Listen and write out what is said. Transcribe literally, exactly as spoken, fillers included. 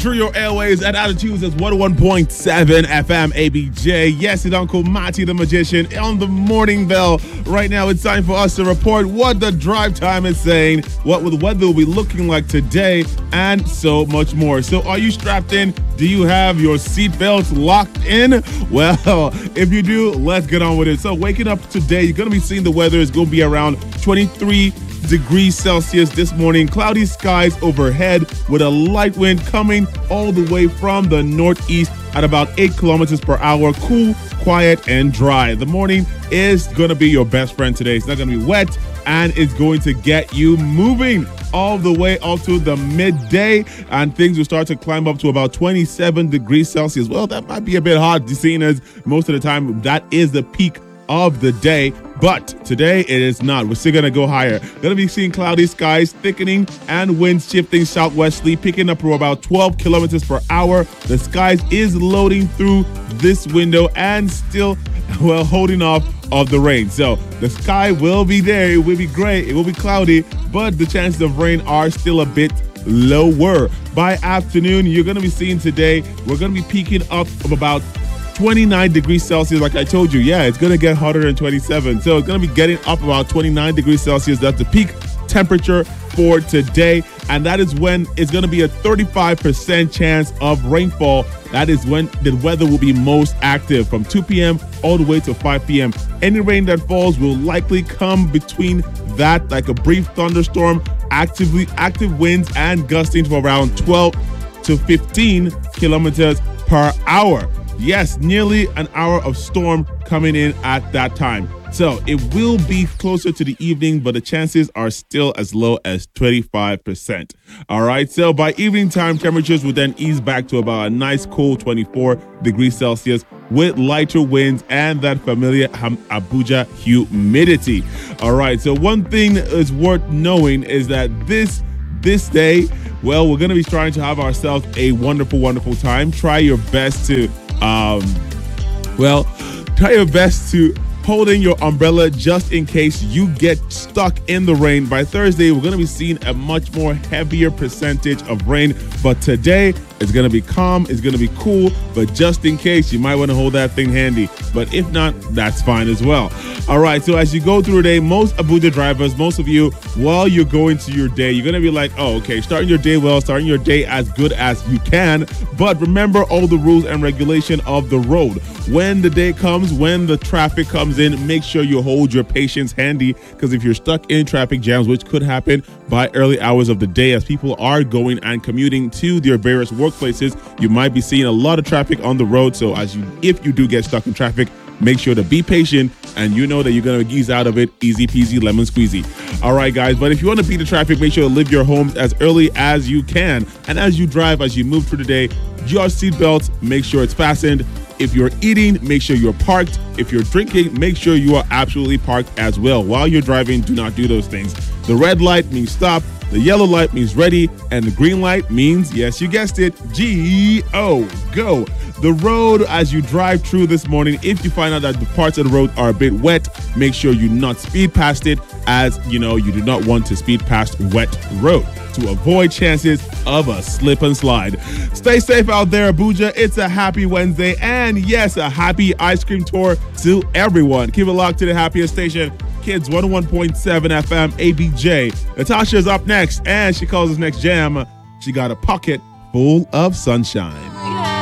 through your airways at altitudes as one oh one point seven F M A B J. Yes, it's Uncle Matty the Magician on the Morning Bell. Right now, it's time for us to report what the drive time is saying, what the weather will be looking like today, and so much more. So are you strapped in? Do you have your seatbelts locked in? Well, if you do, let's get on with it. So waking up today, you're going to be seeing the weather is going to be around twenty-three degrees Celsius this morning. Cloudy skies overhead with a light wind coming all the way from the northeast at about eight kilometers per hour. Cool, quiet, and dry. The morning is going to be your best friend today. It's not going to be wet, and it's going to get you moving all the way up to the midday, and things will start to climb up to about twenty-seven degrees Celsius. Well, that might be a bit hot, seeing as most of the time that is the peak of the day, but today it is not. We're still going to go higher. Going to be seeing cloudy skies thickening and winds shifting southwesterly, picking up to about twelve kilometers per hour. The skies is loading through this window and still, well, holding off of the rain. So the sky will be there. It will be gray. It will be cloudy, but the chances of rain are still a bit lower. By afternoon, you're going to be seeing today, we're going to be peaking up of about twenty-nine degrees Celsius. Like I told you, yeah, it's going to get hotter than twenty-seven. So it's going to be getting up about twenty-nine degrees Celsius. That's the peak temperature for today. And that is when it's going to be a thirty-five percent chance of rainfall. That is when the weather will be most active from two p.m. all the way to five p.m. Any rain that falls will likely come between that, like a brief thunderstorm, actively active winds and gusting for around twelve to fifteen kilometers per hour. Yes, nearly an hour of storm coming in at that time. So it will be closer to the evening, but the chances are still as low as twenty-five percent. All right. So by evening time, temperatures will then ease back to about a nice cool twenty-four degrees Celsius with lighter winds and that familiar Abuja humidity. All right. So one thing is worth knowing is that this this day, well, we're going to be trying to have ourselves a wonderful, wonderful time. Try your best to Um, well, try your best to hold in your umbrella just in case you get stuck in the rain. By Thursday, we're going to be seeing a much more heavier percentage of rain, but today it's going to be calm, it's going to be cool, but just in case, you might want to hold that thing handy. But if not, that's fine as well. All right, so as you go through the day, most Abuja drivers, most of you, while you're going to your day, you're going to be like, oh, okay, starting your day well, starting your day as good as you can. But remember all the rules and regulation of the road. When the day comes, when the traffic comes in, make sure you hold your patience handy, because if you're stuck in traffic jams, which could happen by early hours of the day as people are going and commuting to their various workplaces, you might be seeing a lot of traffic on the road. So as you, if you do get stuck in traffic, make sure to be patient, and you know that you're going to ease out of it easy peasy lemon squeezy. All right, guys. But if you want to beat the traffic, make sure to leave your homes as early as you can. And as you drive, as you move through the day, your seatbelt, make sure it's fastened. If you're eating, make sure you're parked. If you're drinking, make sure you are absolutely parked as well. While you're driving, do not do those things. The red light means stop. The yellow light means ready. And the green light means, yes, you guessed it, G O, go. The road as you drive through this morning, if you find out that the parts of the road are a bit wet, make sure you not speed past it, as you know, you do not want to speed past wet road to avoid chances of a slip and slide. Stay safe out there, Abuja. It's a happy Wednesday, and yes, a happy ice cream tour to everyone. Keep it locked to the happiest station, Kids one oh one point seven F M A B J. Natasha's up next, and she calls us next jam. She got a pocket full of sunshine.